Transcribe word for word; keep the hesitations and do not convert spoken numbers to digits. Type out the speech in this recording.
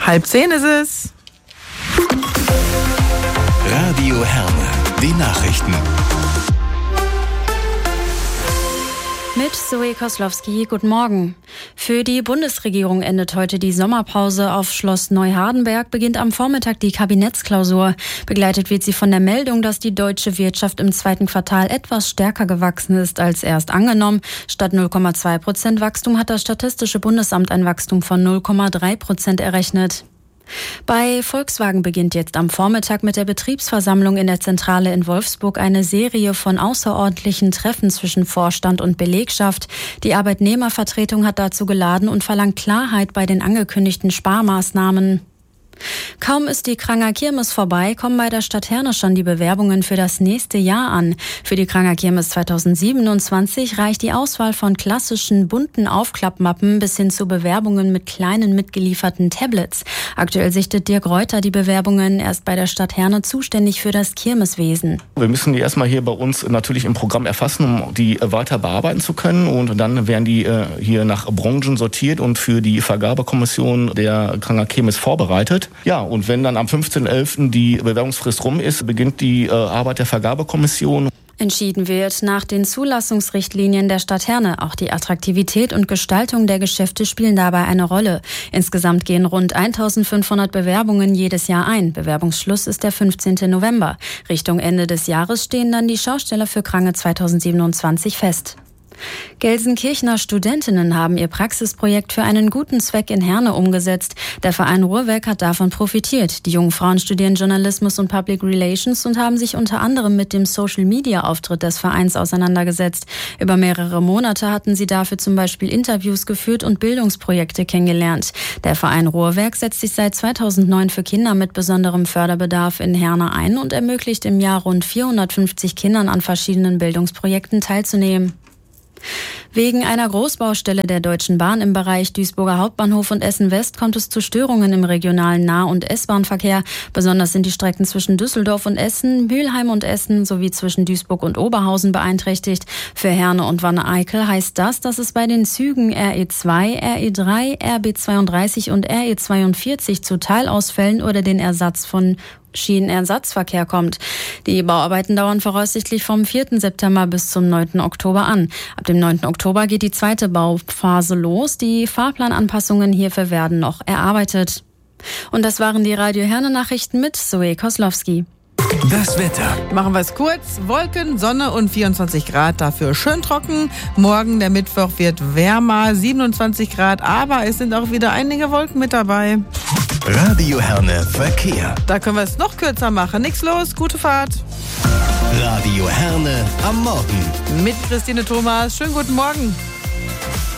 Halb zehn ist es. Radio Herne, die Nachrichten. Mit Zoe Koslowski, guten Morgen. Für die Bundesregierung endet heute die Sommerpause. Auf Schloss Neuhardenberg beginnt am Vormittag die Kabinettsklausur. Begleitet wird sie von der Meldung, dass die deutsche Wirtschaft im zweiten Quartal etwas stärker gewachsen ist als erst angenommen. Statt null Komma zwei Prozent Wachstum hat das Statistische Bundesamt ein Wachstum von null Komma drei Prozent errechnet. Bei Volkswagen beginnt jetzt am Vormittag mit der Betriebsversammlung in der Zentrale in Wolfsburg eine Serie von außerordentlichen Treffen zwischen Vorstand und Belegschaft. Die Arbeitnehmervertretung hat dazu geladen und verlangt Klarheit bei den angekündigten Sparmaßnahmen. Kaum ist die Kranger Kirmes vorbei, kommen bei der Stadt Herne schon die Bewerbungen für das nächste Jahr an. Für die Kranger Kirmes zweitausendsiebenundzwanzig reicht die Auswahl von klassischen bunten Aufklappmappen bis hin zu Bewerbungen mit kleinen mitgelieferten Tablets. Aktuell sichtet Dirk Reuter die Bewerbungen. Er ist bei der Stadt Herne zuständig für das Kirmeswesen. Wir müssen die erstmal hier bei uns natürlich im Programm erfassen, um die weiter bearbeiten zu können. Und dann werden die hier nach Branchen sortiert und für die Vergabekommission der Kranger Kirmes vorbereitet. Ja, und wenn dann am fünfzehnten elften die Bewerbungsfrist rum ist, beginnt die äh, Arbeit der Vergabekommission. Entschieden wird nach den Zulassungsrichtlinien der Stadt Herne. Auch die Attraktivität und Gestaltung der Geschäfte spielen dabei eine Rolle. Insgesamt gehen rund eintausendfünfhundert Bewerbungen jedes Jahr ein. Bewerbungsschluss ist der fünfzehnten November. Richtung Ende des Jahres stehen dann die Schausteller für Krange zweitausendsiebenundzwanzig fest. Gelsenkirchener Studentinnen haben ihr Praxisprojekt für einen guten Zweck in Herne umgesetzt. Der Verein Ruhrwerk hat davon profitiert. Die jungen Frauen studieren Journalismus und Public Relations und haben sich unter anderem mit dem Social-Media-Auftritt des Vereins auseinandergesetzt. Über mehrere Monate hatten sie dafür zum Beispiel Interviews geführt und Bildungsprojekte kennengelernt. Der Verein Ruhrwerk setzt sich seit zweitausendneun für Kinder mit besonderem Förderbedarf in Herne ein und ermöglicht im Jahr rund vierhundertfünfzig Kindern an verschiedenen Bildungsprojekten teilzunehmen. Wegen einer Großbaustelle der Deutschen Bahn im Bereich Duisburger Hauptbahnhof und Essen West kommt es zu Störungen im regionalen Nah- und S-Bahn-Verkehr. Besonders sind die Strecken zwischen Düsseldorf und Essen, Mülheim und Essen sowie zwischen Duisburg und Oberhausen beeinträchtigt. Für Herne und Wanne-Eickel heißt das, dass es bei den Zügen R E zwei, R E drei, R B zweiunddreißig und R E zweiundvierzig zu Teilausfällen oder den Ersatz von Schienenersatzverkehr kommt. Die Bauarbeiten dauern voraussichtlich vom vierten September bis zum neunten Oktober an. Ab dem neunten Oktober geht die zweite Bauphase los. Die Fahrplananpassungen hierfür werden noch erarbeitet. Und das waren die Radio Herne Nachrichten mit Zoe Koslowski. Das Wetter. Machen wir es kurz. Wolken, Sonne und vierundzwanzig Grad, dafür schön trocken. Morgen, der Mittwoch, wird wärmer, siebenundzwanzig Grad, aber es sind auch wieder einige Wolken mit dabei. Radio Herne Verkehr. Da können wir es noch kürzer machen. Nix los, gute Fahrt. Radio Herne am Morgen. Mit Christine Thomas. Schönen guten Morgen.